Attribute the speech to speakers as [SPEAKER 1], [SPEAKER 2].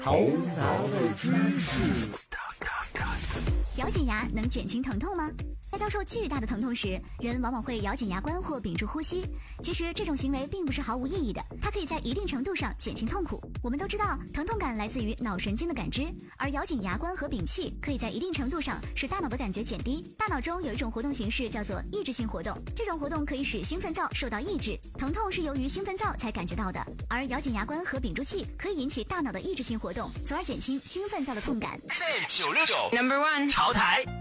[SPEAKER 1] 头脑的知识。
[SPEAKER 2] 咬紧牙能减轻疼痛吗？在遭受巨大的疼痛时，人往往会咬紧牙关或屏住呼吸。其实这种行为并不是毫无意义的，它可以在一定程度上减轻痛苦。我们都知道，疼痛感来自于脑神经的感知，而咬紧牙关和屏气可以在一定程度上使大脑的感觉减低。大脑中有一种活动形式叫做抑制性活动，这种活动可以使兴奋灶受到抑制，疼痛是由于兴奋灶才感觉到的。而咬紧牙关和屏住气可以引起大脑的抑制性活动，从而减轻兴奋灶的痛感。
[SPEAKER 3] 969 No.1 潮台。